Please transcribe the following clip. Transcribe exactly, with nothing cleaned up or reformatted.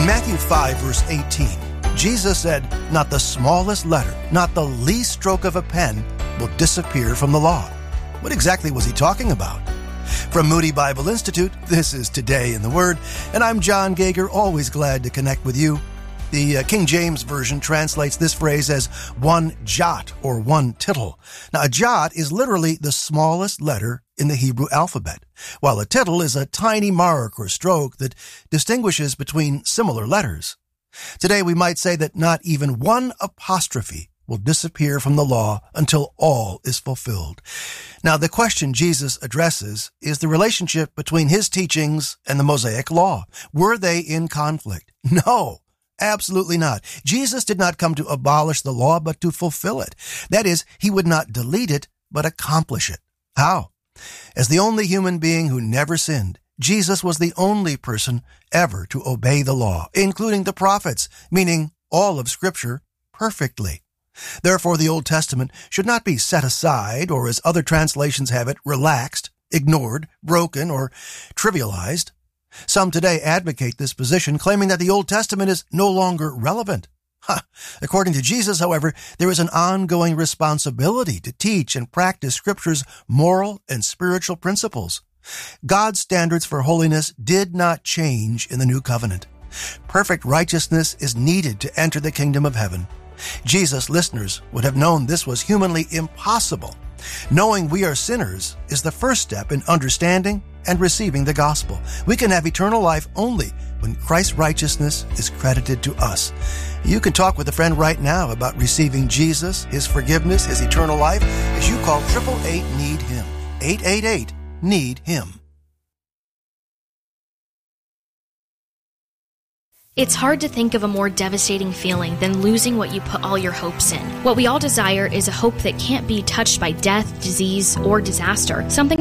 Matthew five, verse eighteen, Jesus said, "Not the smallest letter, not the least stroke of a pen will disappear from the law." What exactly was he talking about? From Moody Bible Institute, this is Today in the Word, and I'm John Gager, always glad to connect with you. The uh, King James Version translates this phrase as one jot or one tittle. Now, a jot is literally the smallest letter in the Hebrew alphabet, while a tittle is a tiny mark or stroke that distinguishes between similar letters. Today, we might say that not even one apostrophe will disappear from the law until all is fulfilled. Now, the question Jesus addresses is the relationship between his teachings and the Mosaic Law. Were they in conflict? No. Absolutely not. Jesus did not come to abolish the law, but to fulfill it. That is, he would not delete it, but accomplish it. How? As the only human being who never sinned, Jesus was the only person ever to obey the law, including the prophets, meaning all of Scripture, perfectly. Therefore, the Old Testament should not be set aside, or as other translations have it, relaxed, ignored, broken, or trivialized. Some today advocate this position, claiming that the Old Testament is no longer relevant. Ha! According to Jesus, however, there is an ongoing responsibility to teach and practice Scripture's moral and spiritual principles. God's standards for holiness did not change in the New Covenant. Perfect righteousness is needed to enter the kingdom of heaven. Jesus' listeners would have known this was humanly impossible. Knowing we are sinners is the first step in understanding and receiving the gospel. We can have eternal life only when Christ's righteousness is credited to us. You can talk with a friend right now about receiving Jesus, his forgiveness, his eternal life, as you call eight eight eight, need him. eight eight eight, need him. It's hard to think of a more devastating feeling than losing what you put all your hopes in. What we all desire is a hope that can't be touched by death, disease, or disaster, something